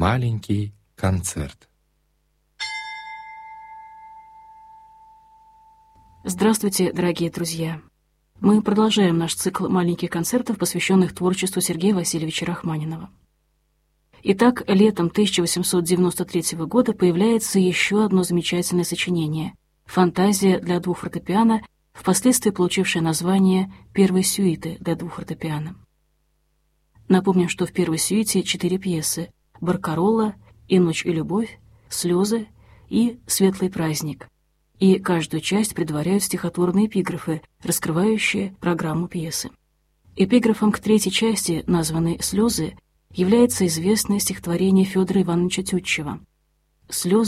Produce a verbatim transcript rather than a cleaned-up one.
Маленький концерт. Здравствуйте, дорогие друзья! Мы продолжаем наш цикл маленьких концертов, посвященных творчеству Сергея Васильевича Рахманинова. Итак, летом тысяча восемьсот девяносто третьего года появляется еще одно замечательное сочинение «Фантазия для двух фортепиано», впоследствии получившее название «Первой сюиты для двух фортепиано». Напомним, что в первой сюите четыре пьесы «Баркаролла», «И ночь, и любовь», «Слезы» и «Светлый праздник», и каждую часть предваряют стихотворные эпиграфы, раскрывающие программу пьесы. Эпиграфом к третьей части, названной «Слезы», является известное стихотворение Федора Ивановича Тютчева «Слезы